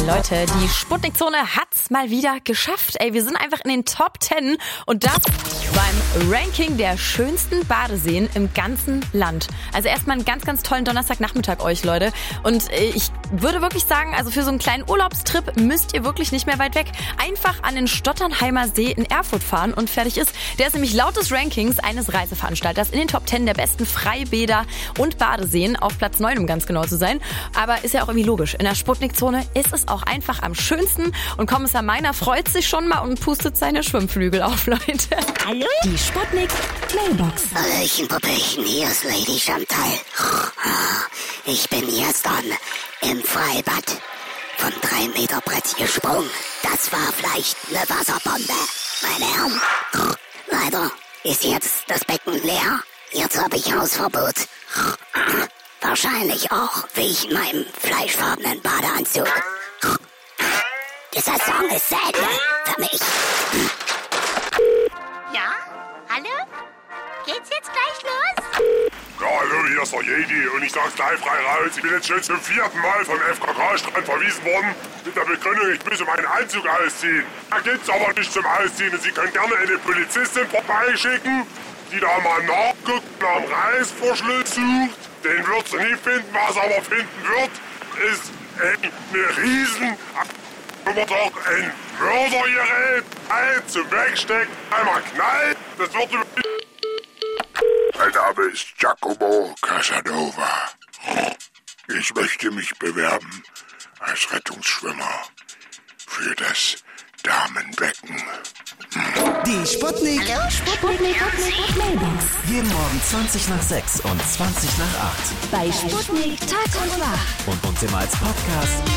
Leute, die Sputnik-Zone hat's mal wieder geschafft. Ey, wir sind einfach in den Top 10 und das beim Ranking der schönsten Badeseen im ganzen Land. Also erstmal einen ganz, ganz tollen Donnerstagnachmittag euch, Leute. Und ich würde wirklich sagen, also für so einen kleinen Urlaubstrip müsst ihr wirklich nicht mehr weit weg. Einfach an den Stotternheimer See in Erfurt fahren und fertig ist. Der ist nämlich laut des Rankings eines Reiseveranstalters in den Top 10 der besten Freibäder und Badeseen auf Platz 9, um ganz genau zu sein. Aber ist ja auch irgendwie logisch. In der Sputnik-Zone ist es auch einfach am schönsten. Und Kommissar Meiner freut sich schon mal und pustet seine Schwimmflügel auf, Leute. Hallo? Die Sputnik Mailbox. Hallöchen, Puppchen, hier ist Lady Chantal. Ich bin gestern im Freibad von 3 Meter Brett gesprungen. Das war vielleicht eine Wasserbombe, meine Herren. Leider ist jetzt das Becken leer. Jetzt habe ich Hausverbot. Wahrscheinlich auch wegen meinem fleischfarbenen Badeanzug. Die Saison ist zu Ende für mich. Ja? Hallo? Geht's jetzt gleich los? Ja, hallo, hier ist der Jedi und ich sag's gleich frei raus. Ich bin jetzt schon zum 4. Mal vom FKK-Strand verwiesen worden mit der Begründung, ich müsse meinen Anzug ausziehen. Da gibt's aber nicht zum Ausziehen und Sie können gerne eine Polizistin vorbeischicken, die da mal nachguckt, nach dem Reißverschluss sucht. Den wird sie nie finden, was sie aber finden wird, ist eine riesen... Aber doch ein Mördergerät, zum Wegstecken, einmal knallt, das wird... Mein Name ist Giacomo Casanova. Ich möchte mich bewerben als Rettungsschwimmer für das Damenbecken. Die Sputnik. Hallo, Sputnik. Mailbox. Jeden Morgen 20 nach 6 und 20 nach 8. Bei Sputnik Tag und Wach. Und uns immer als Podcast